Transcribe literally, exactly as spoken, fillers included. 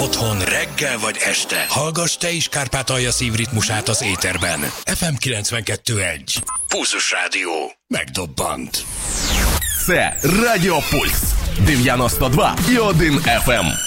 otthon, reggel vagy este. Hallgass te is Kárpátalja szívritmusát az éterben. ef em kilencvenkettő egy. Pulzus Rádió. Megdobbant. Це Радіо Пульс дев'яносто два і один еф ем.